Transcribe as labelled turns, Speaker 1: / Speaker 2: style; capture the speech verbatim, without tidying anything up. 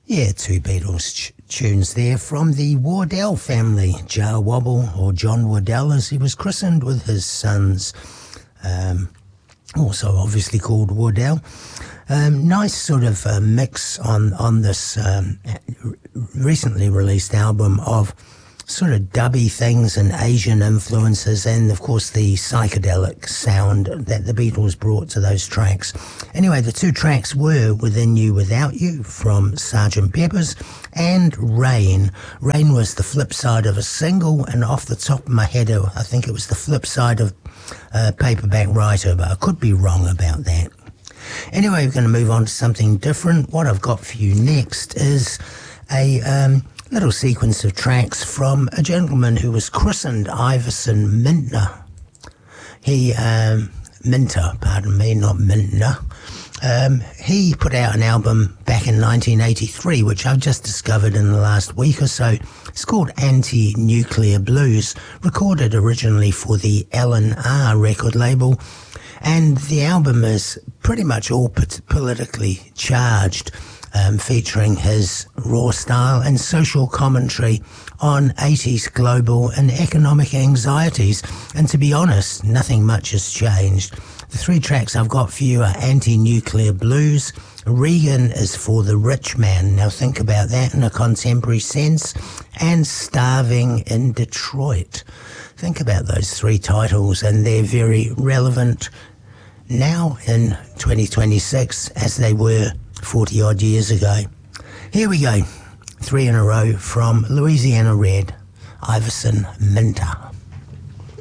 Speaker 1: Yeah, two Beatles ch- tunes there from the Wardell family. Jar Wobble, or John Wardell as he was christened, with his sons, um, also obviously called Wardell. Um, nice sort of uh, mix on, on this um, recently released album of sort of dubby things and Asian influences, and of course the psychedelic sound that the Beatles brought to those tracks. Anyway, the two tracks were Within You Without You from Sergeant Pepper's and Rain. Rain was the flip side of a single, and off the top of my head I think it was the flip side of uh, Paperback Writer, but I could be wrong about that. Anyway, we're going to move on to something different. What I've got for you next is a um, little sequence of tracks from a gentleman who was christened Iverson Mintner. He, um, Minter, pardon me, not Mintner. Um, he put out an album back in nineteen eighty-three, which I've just discovered in the last week or so. It's called Anti-Nuclear Blues, recorded originally for the L and R record label. And the album is pretty much all politically charged, um, featuring his raw style and social commentary on eighties global and economic anxieties. And to be honest, nothing much has changed. The three tracks I've got for you are Anti-Nuclear Blues, Reagan is for the Rich Man, now think about that in a contemporary sense, and Starving in Detroit. Think about those three titles, and they're very relevant now in twenty twenty-six as they were forty odd years ago. Here we go, three in a row from Louisiana Red, Iverson Minter.